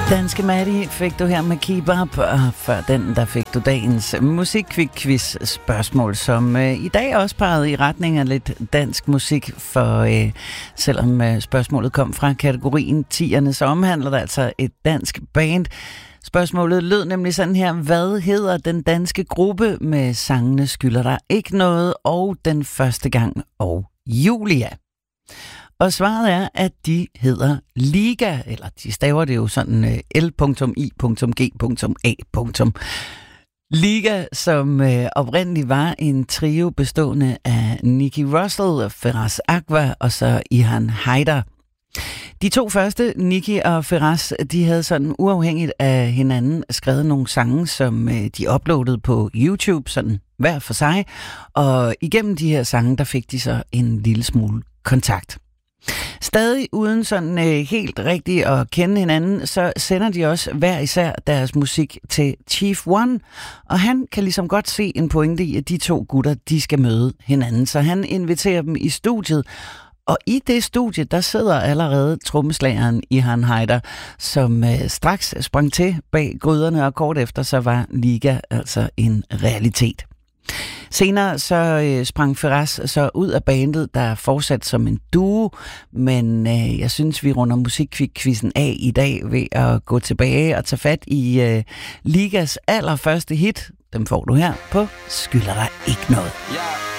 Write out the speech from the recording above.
Danske Maddie fik du her med Keep Up, og før den, der fik du dagens musikquiz-spørgsmål, som i dag også pegede i retning af lidt dansk musik, for selvom spørgsmålet kom fra kategorien 10'erne, så omhandler det altså et dansk band. Spørgsmålet lød nemlig sådan her: hvad hedder den danske gruppe med sangene Skylder dig ikke noget og Den første gang og Julia? Og svaret er, at de hedder Liga, eller de staver det jo sådan L.I.G.A. Liga, som oprindeligt var en trio bestående af Nicky Russell, Firas Aqua og så Ihan Haidar. De to første, Nicky og Firas, de havde sådan uafhængigt af hinanden skrevet nogle sange, som de uploadede på YouTube, sådan hver for sig. Og igennem de her sange, der fik de så en lille smule kontakt. Stadig uden sådan helt rigtigt at kende hinanden, så sender de også hver især deres musik til Chief One, og han kan ligesom godt se en pointe i, at de to gutter, de skal møde hinanden, så han inviterer dem i studiet, og i det studie, der sidder allerede trommeslageren Ihan Haidar, som straks sprang til bag gryderne, og kort efter så var Liga altså en realitet. Senere så sprang Firas så ud af bandet, der fortsat som en duo, men jeg synes, vi runder musikquizzen af i dag ved at gå tilbage og tage fat i Ligas allerførste hit. Dem får du her på Skylder dig ikke noget.